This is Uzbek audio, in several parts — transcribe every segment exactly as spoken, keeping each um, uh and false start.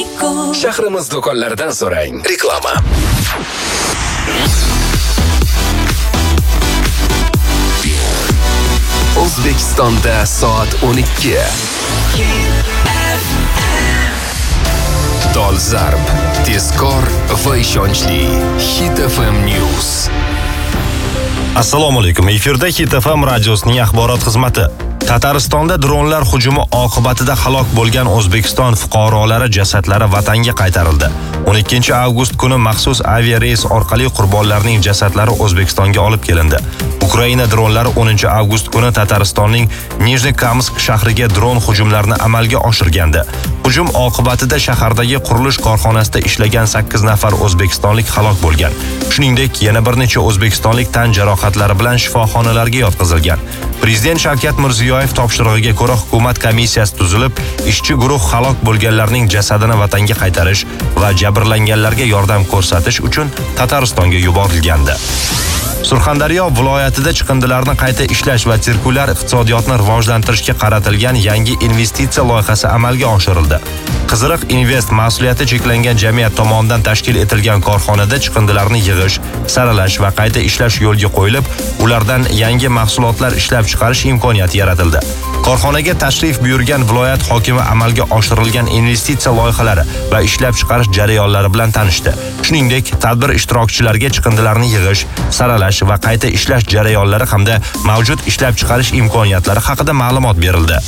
Shahrimiz do'konlaridan so'rang. Reklama. O'zbekistonda soat o'n ikki. Dolzarb, tezkor va ishonchli Hit F M News. Assalomu alaykum. Efirda Hit F M radiosining axborot xizmati. Tataristonda dronlar hujumi oqibatida halok bo'lgan O'zbekiston fuqarolari jasadlari vatanga qaytarildi. o'n ikkinchi avgust kuni maxsus aviareys orqali qurbonlarning jasadlari O'zbekistonga olib kelindi. Ukraina dronlari o'ninchi avgust kuni Tataristonning Nijnekamsk shahriga dron hujumlarini amalga oshirgandi. Hujum oqibatida shahardagi qurilish korxonasida ishlagan sakkiz nafar o'zbekistonlik halok bo'lgan. Shuningdek, yana bir necha o'zbekistonlik tan jarohatlari bilan shifoxonalarga yotqizilgan. Prezident Shavkat Mirziyoyev topshirig'iga ko'ra hukumat komissiyasi tuzilib, ishchi guruh halok bo'lganlarning jasadini vatanga qaytarish va jabrlanganlarga yordam ko'rsatish uchun Tataristonga yuborilgandi. Surxondaryo viloyatida chiqindilarni qayta ishlash va sirkulyar iqtisodiyotni rivojlantirishga qaratilgan yangi investitsiya loyihasi amalga oshirildi. Qiziriq Invest mas'uliyati cheklangan jamiyat tomonidan tashkil etilgan korxonada chiqindilarni yig'ish, saralash va qayta ishlash yo'lga qo'yilib, ulardan yangi mahsulotlar ishlab chiqarish imkoniyati yaratildi. Korxonaga tashrif buyurgan viloyat hokimi amalga oshirilgan investitsiya loyihalari va ishlab chiqarish jarayonlari bilan tanishdi. Shuningdek, tadbir ishtirokchilariga chiqindilarni yig'ish, saralash va qayta ishlash jarayonlari hamda mavjud ishlab chiqarish imkoniyatlari haqida ma'lumot berildi.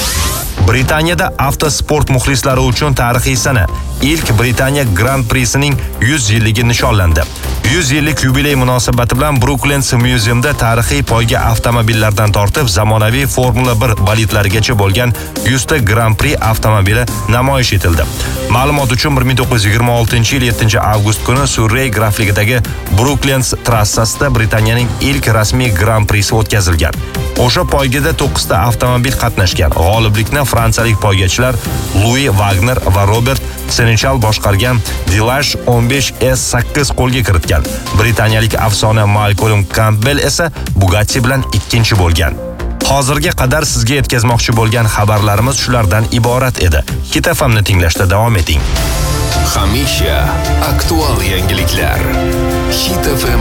Britaniyada avtosport muxlislari uchun tarixiy sana. Ilk Britaniya Grand Prixsining yuz yilligi nishonlandi. yuz yillik yubiley munosabati bilan Brooklands Museumda tarixiy poyga avtomobillardan tortib zamonaviy Formula bir bolidlarigacha bo'lgan yuz ta Grand Prix avtomobili namoyish etildi. Ma'lumot uchun bir ming to'qqiz yuz yigirma oltinchi yil yettinchi avgust kuni Surrey grafligidagi Brooklands trassasida Britaniyaning ilk rasmiy Grand Prixsi o'tkazilgan. O'sha poygada to'qqiz ta avtomobil qatnashgan. G'oliblikni fransiyalik poygachilar Louis Wagner va Robert Senechal boshqargan Dilash o'n besh S sakkiz qo'lga kiritgan. Britaniyalik afsona Malcolm Campbell esa Bugatti bilan ikkinchi bo'lgan. Hozirga qadar sizga yetkazmoqchi bo'lgan xabarlarimiz shulardan iborat edi. Hit F M'ni tinglashda davom eting. Hamisha aktual yangiliklar. Hit F M